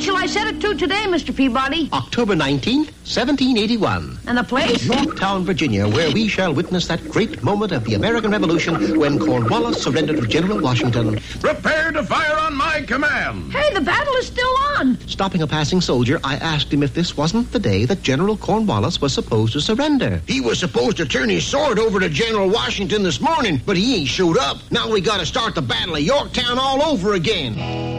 date shall I set it to today, Mr. Peabody? October 19th, 1781. And the place? Yorktown, Virginia, where we shall witness that great moment of the American Revolution when Cornwallis surrendered to General Washington. Prepare to fire on my command. Hey, the battle is still on. Stopping a passing soldier, I asked him if this wasn't the day that General Cornwallis was supposed to surrender. He was supposed to turn his sword over to General Washington this morning, but he ain't showed up. Now we gotta start the Battle of Yorktown all over again.